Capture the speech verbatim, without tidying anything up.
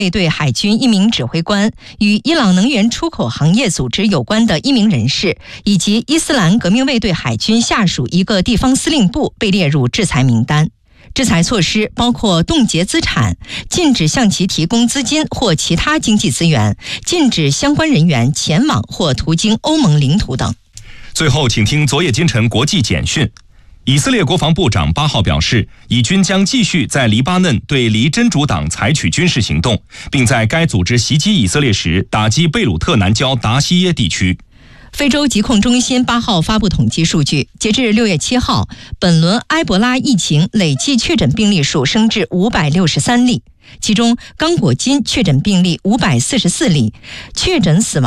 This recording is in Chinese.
卫队海军一名指挥官、与伊朗能源出口行业组织有关的一名人士，以及伊斯兰革命卫队海军下属一个地方司令部被列入制裁名单。制裁措施包括冻结资产、禁止向其提供资金或其他经济资源、禁止相关人员前往或途经欧盟领土等。 最后，请听昨夜今晨国际简讯。以色列国防部长八号表示，以军将继续在黎巴嫩对离真主党采取军事行动，并在该组织袭击以色列时打击贝鲁特南郊达西耶地区。 非洲疾控中心八号发布统计数据，截至六月七号，本轮埃博拉疫情累计确诊病例数升至五百六十三例，其中刚果金确诊病例五百四十四例，确诊死亡